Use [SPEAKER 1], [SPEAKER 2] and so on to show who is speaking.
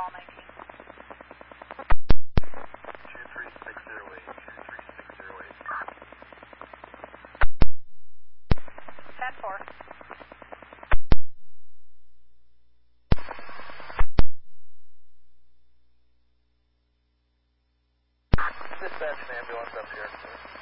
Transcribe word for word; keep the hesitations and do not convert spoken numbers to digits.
[SPEAKER 1] call nineteen.
[SPEAKER 2] two three six zero eight, two three six zero eight.
[SPEAKER 1] ten four.
[SPEAKER 2] Dispatch an ambulance up here.